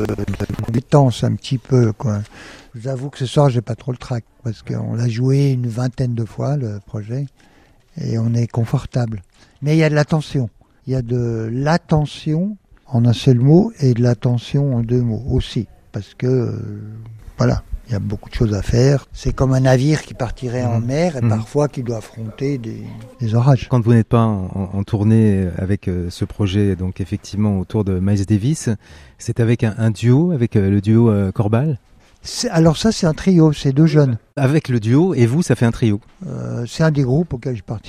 détente un petit peu, quoi. Je vous avoue que ce soir, j'ai pas trop le trac, parce qu'on l'a joué une vingtaine de fois, le projet, et on est confortable. Mais il y a de l'attention. Il y a de l'attention en un seul mot et de l'attention en deux mots aussi, parce que, voilà. Il y a beaucoup de choses à faire. C'est comme un navire qui partirait en mer et parfois qui doit affronter des orages. Quand vous n'êtes pas en tournée avec ce projet, donc effectivement autour de Miles Davis, c'est avec un duo, avec le duo Corbal? Alors ça, c'est un trio, c'est deux jeunes. Avec le duo et vous, ça fait un trio? C'est un des groupes auxquels je participe.